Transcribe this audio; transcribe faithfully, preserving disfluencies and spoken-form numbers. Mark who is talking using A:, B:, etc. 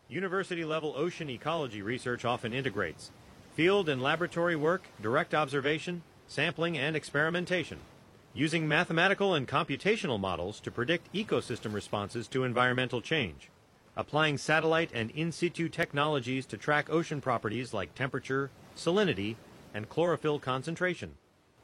A: University-level ocean ecology research often integrates field and laboratory work, direct observation, sampling, and experimentation, using mathematical and computational models to predict ecosystem responses to environmental change, applying satellite and in situ technologies to track ocean properties like temperature, salinity, and chlorophyll concentration.